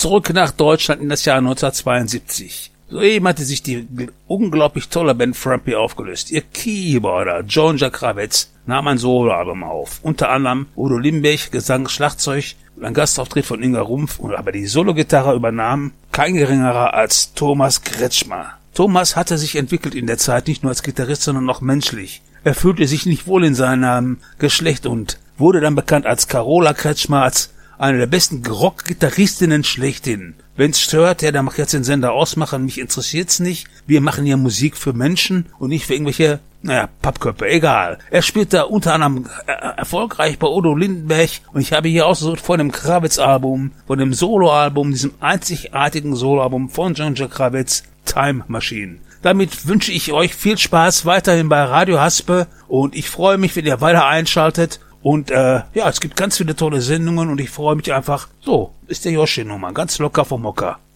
zurück nach Deutschland in das Jahr 1972. Soeben hatte sich die unglaublich tolle Band Frumpy aufgelöst. Ihr Keyboarder John-Jack Krawietz nahm ein Soloalbum auf. Unter anderem Udo Limbeck, Gesang, Schlagzeug und ein Gastauftritt von Inga Rumpf. Aber die Sologitarre übernahm kein geringerer als Thomas Kretschmer. Thomas hatte sich entwickelt in der Zeit nicht nur als Gitarrist, sondern auch menschlich. Er fühlte sich nicht wohl in seinem Geschlecht und wurde dann bekannt als Carola Kretschmer, als eine der besten Rock-Gitarristinnen schlechthin. Wenn's stört, ja, dann mach jetzt den Sender ausmachen, mich interessiert's nicht. Wir machen hier Musik für Menschen und nicht für irgendwelche, Pappköpfe, egal. Er spielt da unter anderem erfolgreich bei Udo Lindenberg und ich habe hier ausgesucht von dem Krawietz-Album, von dem Soloalbum, diesem einzigartigen Soloalbum von John-Jack Krawietz, Time Machine. Damit wünsche ich euch viel Spaß weiterhin bei Radio Haspe und ich freue mich, wenn ihr weiter einschaltet. Und es gibt ganz viele tolle Sendungen und ich freue mich einfach. So, ist der Yoshi nochmal ganz locker vom Hocker.